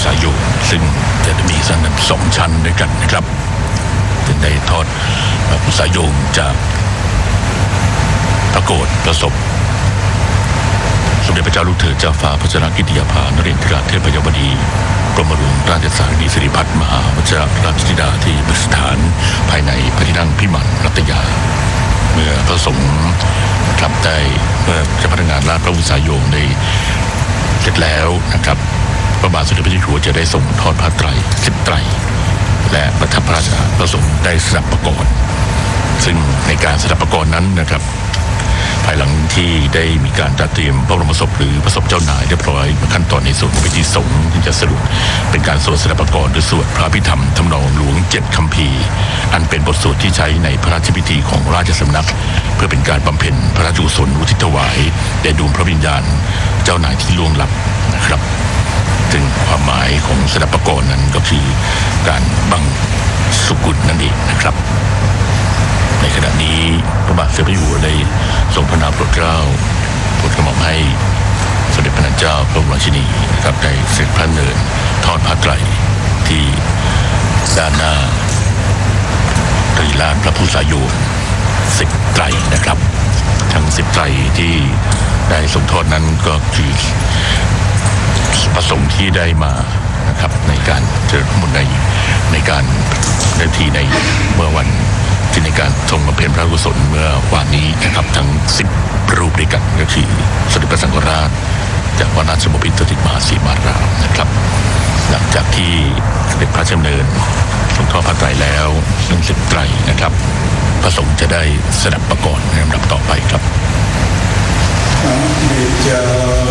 สายโยซึ่งจะมีสังสองชั้นด้วยกันนะครับจึงได้ทอดพระพุทธสายโยจากพระโกฐประสบสมเด็จพระเจ้าลูกเธอเจ้าฟ้าพัชรกิติยาภานเรศราชเทพยวดีกรมหลวงราชสารีสิริพัฒน์มหาวชิรราชธิดาที่ประดิษฐานภายในพระที่นั่งพิมานรัตยาเมื่อพระสงฆ์กลับได้เมื่อเจ้าพนักงานราชพระพุทธสายโยได้เสร็จแล้วนะครับพระบาทสมเด็จพระเจ้าอยู่หัวจะได้ส่งทอดผ้าไตร10 ไตรและประทับพระราชาประสงค์ได้สดับประกรณ์ซึ่งในการสดับประกรณ์นั้นนะครับภายหลังที่ได้มีการจัดเตรียมพระบรมศพหรือพระศพเจ้านายเรียบร้อยขั้นตอนในส่วนของพิธีสงฆ์ที่จะสรุปเป็นการสวดสดับประกรณ์หรือสวดพระพิธรรมทำนองหลวง7 คัมภีร์อันเป็นบทสวดที่ใช้ในพระราชพิธีของราชสำนักเพื่อเป็นการบำเพ็ญพระราชกุศลอุทิศถวายแด่ดวงพระวิญญาณเจ้านายที่ล่วงลับนะครับซึ่งความหมายของสดับประกรณ์นั้นก็คือการบังสุกุลนั่นเองนะครับในขณะนี้พระบาทสมเด็จพระเจ้าอยู่หัวได้ทรงพระนามโปรดเกล้าโปรดกระหม่อมให้สมเด็จพระนางเจ้าพระบรมราชินีนะครับได้เสด็จพระเนินทอดผ้าไตรที่ด้านหน้าตรีลานพระพุทธสายโย10 ไตรนะครับทั้ง10 ไตรที่ได้ทรงทอดนั้นก็คือประสงค์ที่ได้มานะครับในการเจริญพระมนต์ในการเดินทีในเมื่อวันที่ในการทรงบำเพ็ญพระกุศลเมื่อวานนี้นะครับทั้ง10 รูปด้วยกันก็คือสมเด็จพระสังฆราชจากวัดราชบพิตรสถิตมหาสีมารามนะครับหลังจากที่เสด็จพระราชดำเนินทรงทอดผ้าไตรแล้วทั้ง10 ไตรนะครับพระสงฆ์จะได้สดับประกรณ์ในลำดับต่อไปครับ